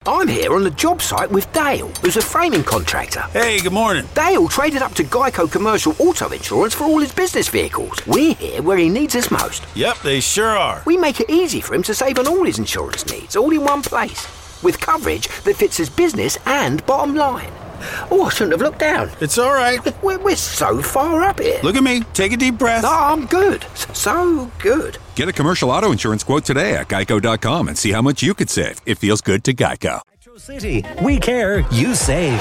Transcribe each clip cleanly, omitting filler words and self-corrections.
I'm here on the job site with Dale, who's a framing contractor. Hey, good morning. Dale traded up to Geico Commercial Auto Insurance for all his business vehicles. We're here where he needs us most. Yep, they sure are. We make it easy for him to save on all his insurance needs, all in one place, with coverage that fits his business and bottom line. Oh, I shouldn't have looked down. It's all right. We're so far up here. Look at me. Take a deep breath. No, I'm good. So good. Get a commercial auto insurance quote today at geico.com and see how much you could save. It feels good to Geico. Metro City. We care, you save.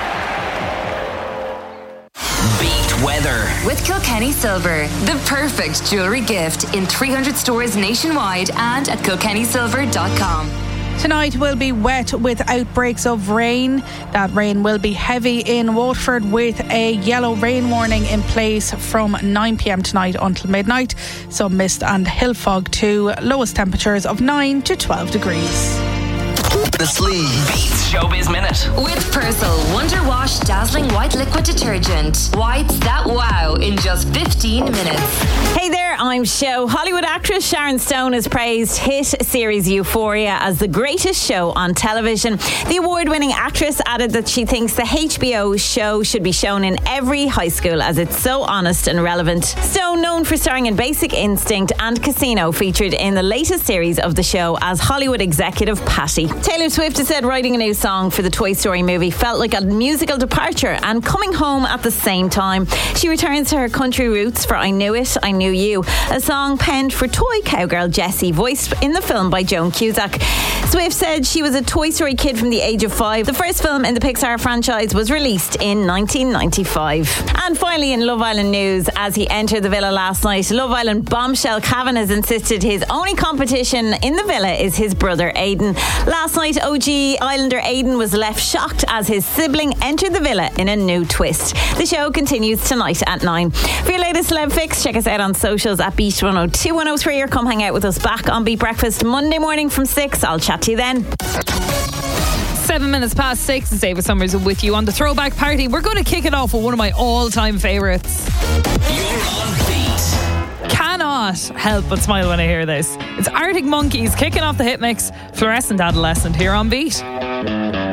Beat weather with Kilkenny Silver, the perfect jewellery gift in 300 stores nationwide and at kilkennysilver.com. Tonight will be wet with outbreaks of rain. That rain will be heavy in Waterford with a yellow rain warning in place from 9 p.m. tonight until midnight. Some mist and hill fog too. Lowest temperatures of 9 to 12 degrees. The Sleeve Beats Showbiz Minute with Persil Wonder Wash Dazzling White Liquid Detergent. Whites that wow in just 15 minutes. Hey there, I'm Sho. Hollywood actress Sharon Stone has praised hit series Euphoria as the greatest show on television. The award-winning actress added that she thinks the HBO show should be shown in every high school as it's so honest and relevant. Stone, known for starring in Basic Instinct and Casino, featured in the latest series of the show as Hollywood executive Patty. Taylor Swift has said writing a new song for the Toy Story movie felt like a musical departure and coming home at the same time. She returns to her country roots for I Knew It, I Knew You, a song penned for toy cowgirl Jessie, voiced in the film by Joan Cusack. Swift said she was a Toy Story kid from the age of 5. The first film in the Pixar franchise was released in 1995. And finally, in Love Island news, as he entered the villa last night, Love Island bombshell Cavan has insisted his only competition in the villa is his brother Aidan. Last night, OG Islander Aidan was left shocked as his sibling entered the villa in a new twist. The show continues tonight at 9. For your latest celeb fix, check us out on socials at Beat 102 103 or come hang out with us back on Beat Breakfast Monday morning from 6. I'll chat to you then. 7 minutes past 6. It's Ava Summers with you on the Throwback Party. We're going to kick it off with one of my all-time favourites. You're on Beat. Cannot help but smile when I hear this. It's Arctic Monkeys kicking off the hit mix, Fluorescent Adolescent, here on Beat.